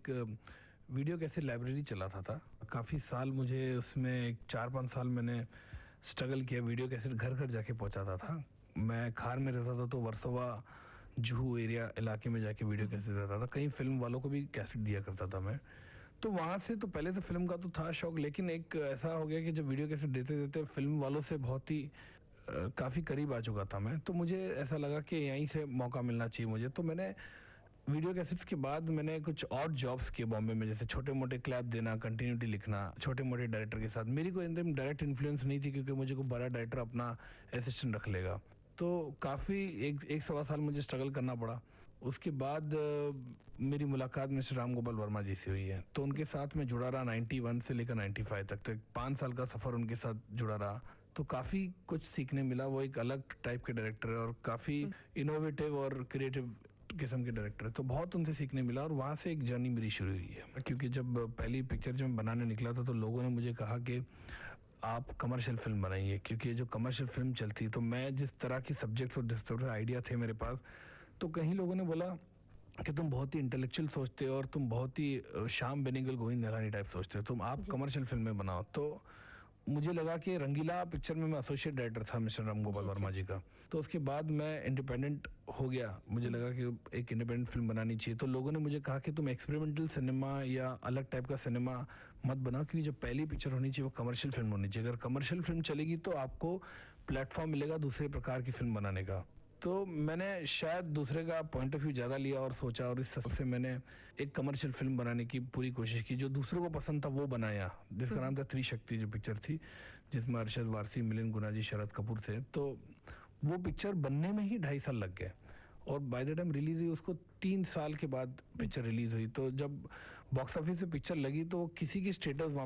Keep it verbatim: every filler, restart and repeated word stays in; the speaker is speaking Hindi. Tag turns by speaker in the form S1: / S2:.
S1: एक वीडियो कैसे लाइब्रेरी चलाता था। काफ़ी साल मुझे उसमें चार पाँच साल मैंने स्ट्रगल किया, वीडियो कैसेट घर घर जाके पहुंचाता था। मैं खार में रहता था तो वर्सोवा जुहू एरिया इलाके में जाके वीडियो कैसेट देता था। कई फिल्म वालों को भी कैसेट दिया करता था मैं। तो वहाँ से तो पहले तो फिल्म का तो था शौक, लेकिन एक ऐसा हो गया कि जब वीडियो कैसेट देते देते फिल्म वालों से बहुत ही काफ़ी करीब आ चुका था मैं, तो मुझे ऐसा लगा कि यहीं से मौका मिलना चाहिए मुझे। तो मैंने वीडियो कैसेट्स के बाद मैंने कुछ और जॉब्स किए बॉम्बे में, जैसे छोटे मोटे क्लैप देना, कंटिन्यूटी लिखना छोटे मोटे डायरेक्टर के साथ। मेरी कोई एकदम डायरेक्ट इन्फ्लुएंस नहीं थी क्योंकि मुझे कोई बड़ा डायरेक्टर अपना असिस्टेंट रख लेगा। तो काफ़ी एक एक सवा साल मुझे स्ट्रगल करना पड़ा। उसके बाद आ, मेरी मुलाकात मिस्टर राम गोपाल वर्मा जी से हुई है, तो उनके साथ मैं जुड़ा रहा इक्यानवे से लेकर पचानवे तक। तो एक पाँच साल का सफ़र उनके साथ जुड़ा रहा, तो काफ़ी कुछ सीखने मिला। वो एक अलग टाइप के डायरेक्टर है और काफ़ी इनोवेटिव और क्रिएटिव किस्म के डायरेक्टर है, तो बहुत उनसे सीखने मिला। और वहाँ से एक जर्नी मेरी शुरू हुई है, क्योंकि जब पहली पिक्चर जब मैं बनाने निकला था तो लोगों ने मुझे कहा कि आप कमर्शियल फिल्म बनाइए, क्योंकि जो कमर्शियल फिल्म चलती, तो मैं जिस तरह की सब्जेक्ट्स और जिस तरह के आइडिया थे मेरे पास, तो कहीं लोगों ने बोला कि तुम बहुत ही इंटेलेक्चुअल सोचते हो और तुम बहुत ही श्याम बेनेगल गोविंद निहलानी टाइप सोचते हो, तुम आप कमर्शियल फिल्में बनाओ। तो मुझे लगा कि रंगीला पिक्चर में मैं एसोसिएट डायरेक्टर था मिस्टर राम गोपाल वर्मा जी का। तो उसके बाद मैं इंडिपेंडेंट हो गया, मुझे लगा कि एक इंडिपेंडेंट फिल्म बनानी चाहिए। तो लोगों ने मुझे कहा कि तुम एक्सपेरिमेंटल सिनेमा या अलग टाइप का सिनेमा मत बनाओ, क्योंकि जो पहली पिक्चर होनी चाहिए वो कमर्शियल फिल्म होनी चाहिए। अगर कमर्शियल फिल्म चलेगी तो आपको प्लेटफॉर्म मिलेगा दूसरे प्रकार की फिल्म बनाने का। तो मैंने शायद दूसरे का पॉइंट ऑफ व्यू ज़्यादा लिया और सोचा, और इस सबसे मैंने एक कमर्शियल फिल्म बनाने की पूरी कोशिश की। जो दूसरों को पसंद था वो बनाया, जिसका नाम था त्रिशक्ति, जो पिक्चर थी जिसमें अरशद वारसी, मिलिंद गुनाजी, शरद कपूर थे। तो वो पिक्चर बनने में ही ढाई साल लग गए और बाय द टाइम रिलीज हुई उसको तीन साल के बाद पिक्चर रिलीज हुई। तो जब बॉक्स ऑफिस से पिक्चर लगी तो किसी की स्टेटस